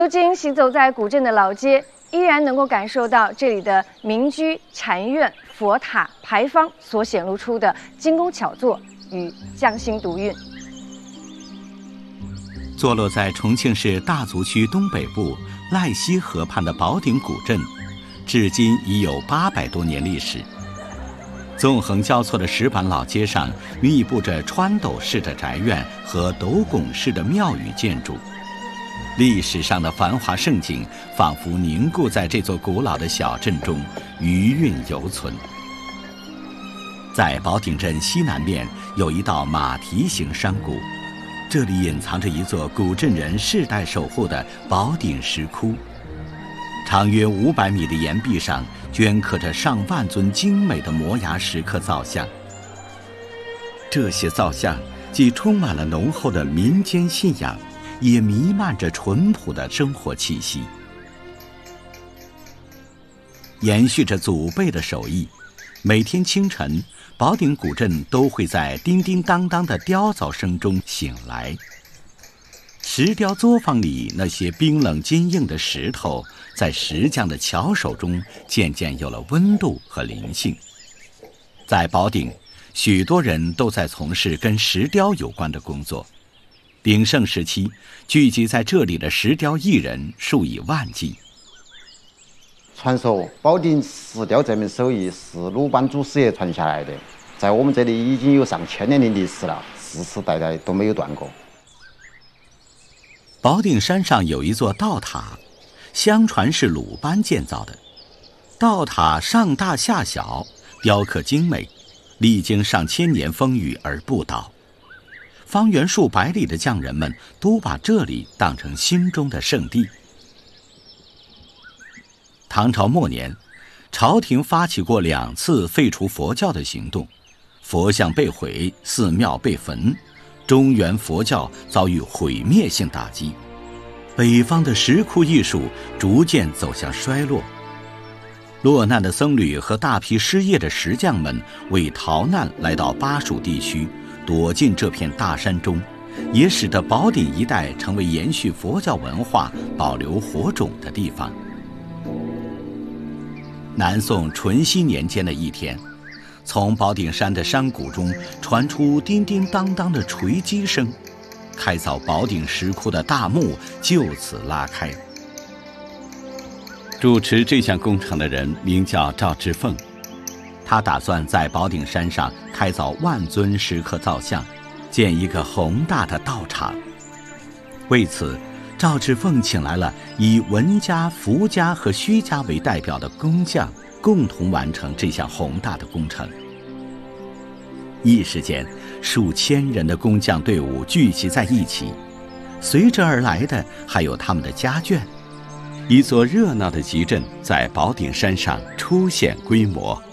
如今行走在古镇的老街，依然能够感受到这里的民居、禅院、佛塔、牌坊所显露出的精工巧作与匠心独运。 坐落在重庆市大足区东北部赖溪河畔的宝鼎古镇，至今已有800多年历史。纵横交错的石板老街上，密布着穿斗式的宅院和斗拱式的庙宇建筑。历史上的繁华盛景仿佛凝固在这座古老的小镇中，余韵犹存。在宝鼎镇西南面有一道马蹄形山谷，这里隐藏着一座古镇人世代守护的宝鼎石窟。长约500米的岩壁上镌刻着上万尊精美的摩崖石刻造像，这些造像既充满了浓厚的民间信仰，也弥漫着淳朴的生活气息。延续着祖辈的手艺，每天清晨，宝鼎古镇都会在叮叮当当的雕凿声中醒来。石雕作坊里那些冰冷坚硬的石头，在石匠的巧手中渐渐有了温度和灵性。在宝鼎，许多人都在从事跟石雕有关的工作。鼎盛时期，聚集在这里的石雕艺人数以万计。 传说宝鼎石雕这门手艺是鲁班祖师爷传下来的，在我们这里已经有上千年的历史了，世世代代都没有断过。 宝鼎山上有一座道塔，相传是鲁班建造的。道塔上大下小，雕刻精美，历经上千年风雨而不倒。方圆数百里的匠人们都把这里当成心中的圣地。唐朝末年，朝廷发起过2次废除佛教的行动，佛像被毁，寺庙被焚，中原佛教遭遇毁灭性打击，北方的石窟艺术逐渐走向衰落。落难的僧侣和大批失业的石匠们为逃难来到巴蜀地区，躲进这片大山中，也使得宝鼎一带成为延续佛教文化、保留火种的地方。南宋淳熙年间的一天，从宝鼎山的山谷中传出叮叮当当的锤击声，开凿宝鼎石窟的大幕就此拉开。主持这项工程的人名叫赵志凤，他打算在宝鼎山上开凿万尊石刻造像，建一个宏大的道场。为此，赵志凤请来了以文家、福家和薛家为代表的工匠，共同完成这项宏大的工程。一时间，数千人的工匠队伍聚集在一起，随之而来的还有他们的家眷。一座热闹的集镇在宝鼎山上初现规模。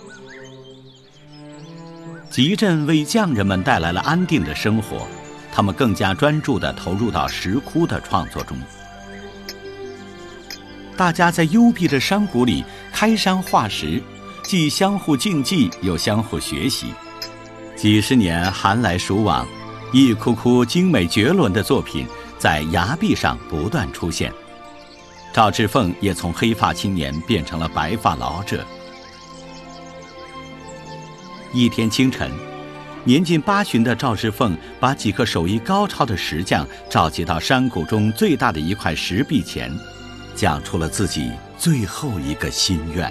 集镇为匠人们带来了安定的生活，他们更加专注地投入到石窟的创作中。大家在幽闭的山谷里开山化石，既相互竞技又相互学习。几十年寒来暑往，一窟窟精美绝伦的作品在崖壁上不断出现。赵志凤也从黑发青年变成了白发老者。一天清晨，年近80的赵志凤把几个手艺高超的石匠召集到山谷中最大的一块石壁前，讲出了自己最后一个心愿。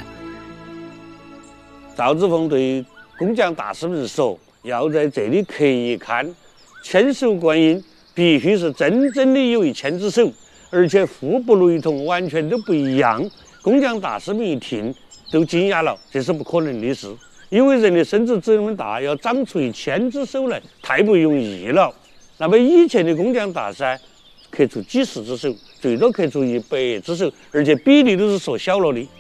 赵志凤对工匠大师们说，要在这里刻一龛，千手观音必须是真正的有一千只手，而且互不雷同，完全都不一样。工匠大师们一听都惊讶了，这是不可能的事，因为人的身子这么大，要长出1000只手来，太不容易了。那么以前的工匠大师刻出几十只手，最多刻出100只手，而且比例都是缩小了的。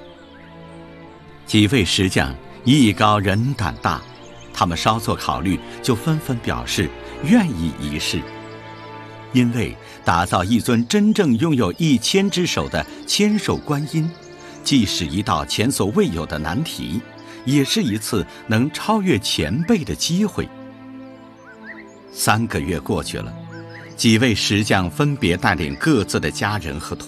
几位石匠艺高人胆大，他们稍作考虑，就纷纷表示愿意一试。因为打造一尊真正拥有1000只手的千手观音，既是一道前所未有的难题，也是一次能超越前辈的机会。3个月过去了，几位石匠分别带领各自的家人和